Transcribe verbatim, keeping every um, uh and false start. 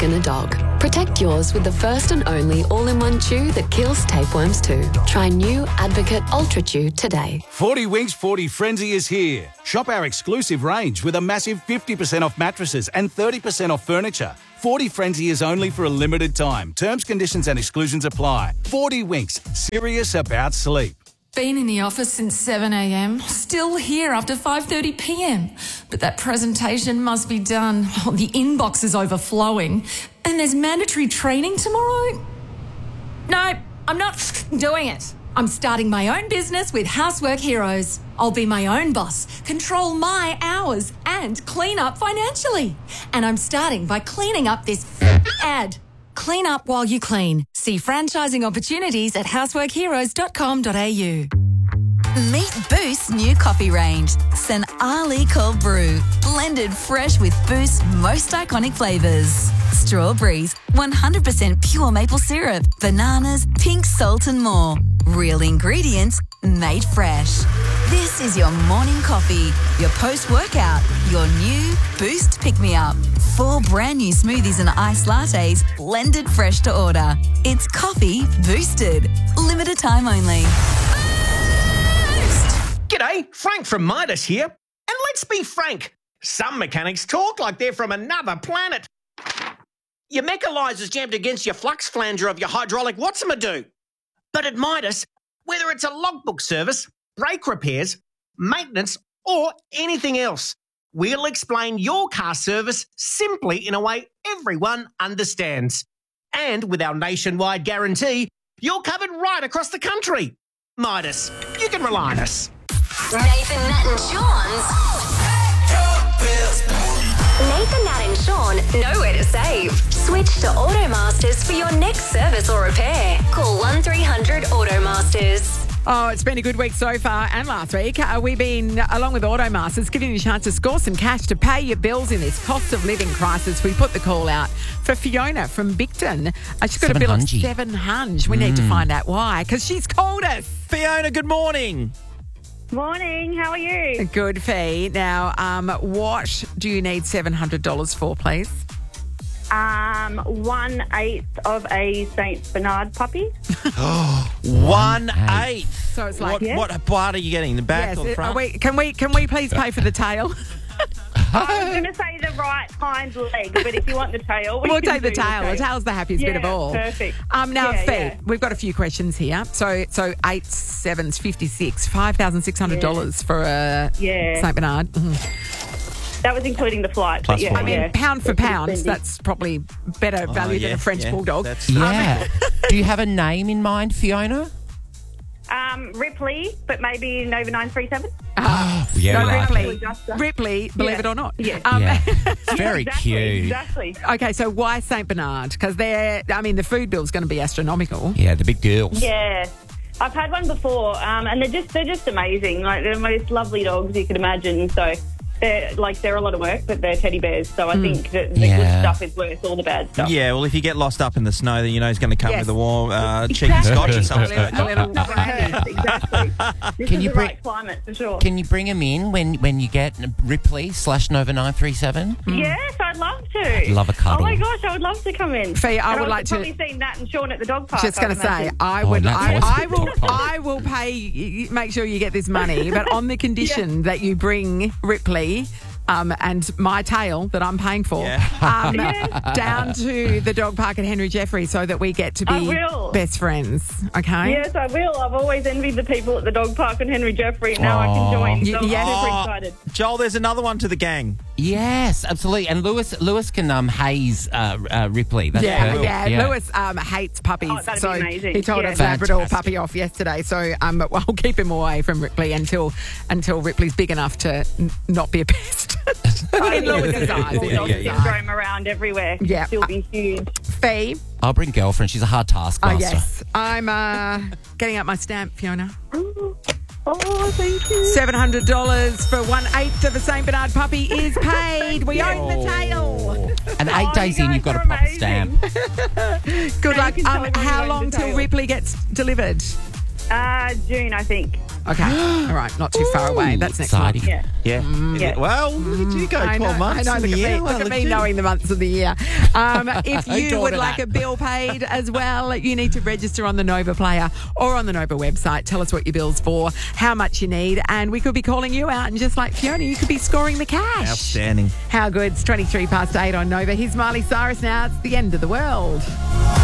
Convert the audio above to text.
in a dog. Protect yours with the first and only all-in-one chew that kills tapeworms too. Try new Advocate Ultra Chew today. forty Winks forty Frenzy is here. Shop our exclusive range with a massive fifty percent off mattresses and thirty percent off furniture. forty Frenzy is only for a limited time. Terms, conditions and exclusions apply. forty Winks, serious about sleep. Been in the office since seven a.m, still here after five thirty p.m. But that presentation must be done. Oh, the inbox is overflowing. And there's mandatory training tomorrow? No, I'm not doing it. I'm starting my own business with Housework Heroes. I'll be my own boss, control my hours, and clean up financially. And I'm starting by cleaning up this ad. Clean up while you clean. See franchising opportunities at housework heroes dot com dot a u. Meet Boost's new coffee range, San Ali Cold Brew, blended fresh with Boost's most iconic flavours. Strawberries, one hundred percent pure maple syrup, bananas, pink salt and more. Real ingredients, made fresh. This is your morning coffee, your post-workout, your new Boost pick-me-up. Four brand new smoothies and iced lattes, blended fresh to order. It's coffee boosted. Limited time only. G'day, Frank from Midas here. And let's be frank, some mechanics talk like they're from another planet. Your mechanizer's jammed against your flux flanger of your hydraulic what's-a-do. But at Midas, whether it's a logbook service, brake repairs, maintenance, or anything else, we'll explain your car service simply in a way everyone understands. And with our nationwide guarantee, you're covered right across the country. Midas, you can rely on us. Nathan, Nat and Sean's Nathan, Nat and Sean, nowhere to save. Switch to Automasters for your next service or repair. Call one three hundred Automasters. Oh, it's been a good week so far, and last week uh, we've been, along with Automasters, giving you a chance to score some cash to pay your bills in this cost of living crisis. We put the call out for Fiona from Bicton. Uh, she's got a bill of seven hundred. We mm. need to find out why, because she's called us. Fiona, good morning. Morning, how are you? Good, Fee. Now, um, what do you need seven hundred dollars for, please? Um, one eighth of a Saint Bernard puppy. One eighth. So it's like what, yeah. what part are you getting? The back yes, or the front? Are we, can we can we please pay for the tail? I was going to say the right hind leg, but if you want the tail, we we'll can take the do tail. The, the tail. tail's the happiest yeah, bit of all. Perfect. Um, now, yeah, Fee, yeah. we've got a few questions here. So, so eight sevens fifty six, five thousand six hundred dollars yeah. for a yeah. Saint Bernard. Mm-hmm. That was including the flight. Plus but yeah, I mean, yeah. pound for It's pound, expensive. that's probably better Oh, value yeah, than a French yeah, bulldog. that's- Yeah. Do you have a name in mind, Fiona? Um, Ripley, but maybe Nova nine three seven. Uh, Yeah, no, we like Ripley, it. Ripley, believe Yeah. it or not. Yeah. Um, Yeah. It's very exactly, cute. Exactly. Okay, so why Saint Bernard? Because they're, I mean, the food bill's going to be astronomical. Yeah, the big girls. Yeah. I've had one before, um, and they're just they're just amazing. Like they're the most lovely dogs you could imagine. So they're like they're a lot of work, but they're teddy bears. So I Mm. think that the Yeah. good stuff is worth all the bad stuff. Yeah, well, if you get lost up in the snow, then you know he's going to come Yes. with a warm uh, cheeky Exactly. scotch or A something. little, a little Yes, exactly. This Can is you the bring- right climate for sure. Can you bring them in when, when you get Ripley slash Nova nine three seven? Yes, I'd love to. Love a cuddle. Oh my gosh, I would love to come in. Fee, I And would I've like to- probably seen Nat and Sean at the dog park. Just going I to say, imagine. I Oh, would, that's I, awesome. I will, I will pay. Make sure you get this money, but on the condition that you bring Ripley. Um, and my tail that I'm paying for Yeah. um, Yeah. down to the dog park at Henry Jeffrey so that we get to I be will. best friends, okay? Yes, I will. I've always envied the people at the dog park and Henry Jeffrey. Now I Aw. can join. So Y- I'm yes. super Oh, excited. Joel, there's another one to the gang. Yes, absolutely. And Lewis Lewis can um, haze uh, uh, Ripley. That's Yeah, perfect. yeah, Lewis um, hates puppies, Oh, that'd be so amazing. he told Yeah. us Labrador Fantastic. puppy off yesterday. So um, I'll keep him away from Ripley until until Ripley's big enough to n- not be a pest. In Lewis's eyes. in Bulldog Lewis's eyes. syndrome around everywhere. Yeah. Still be huge. Fee. I'll bring girlfriend. She's a hard Oh, taskmaster. yes. I'm uh, getting up my stamp, Fiona. Oh, thank you. seven hundred dollars for one-eighth of a Saint Bernard puppy is paid. We own the tail. And eight Oh, days you in, you've guys got a are proper amazing. stamp. Good Now luck. you can Um, tell me when how you own long the till tail. Ripley gets delivered? Uh, June, I think. Okay. All right. Not too far away. That's next exciting. month. Yeah. Yeah. Mm. Is Yeah. it- Well, look at you go. I know, twelve months I know. in Look the at year. me, Well, look at look me you. knowing the months of the year. Um, if Who you taught would her like that? a bill paid as well, you need to register on the Nova Player or on the Nova website. Tell us what your bill's for, how much you need, and we could be calling you out. And just like Fiona, you could be scoring the cash. Outstanding. How good? It's twenty-three past eight on Nova. Here's Miley Cyrus now. It's the end of the world.